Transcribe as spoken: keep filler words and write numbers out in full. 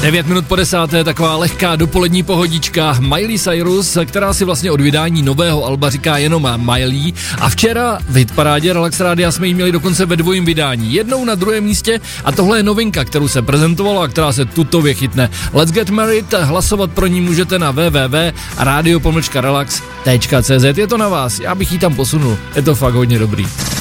devět minut po desáté, taková lehká dopolední pohodička. Miley Cyrus, která si vlastně od vydání nového alba říká jenom Miley. A včera v hitparádě Relax Rádia jsme ji měli dokonce ve dvojím vydání. Jednou na druhém místě a tohle je novinka, kterou se prezentovala a která se tutově chytne. Let's Get Married, hlasovat pro ní můžete na w w w tečka radio pomlčka relax tečka c z. Je to na vás, já bych ji tam posunul, je to fakt hodně dobrý.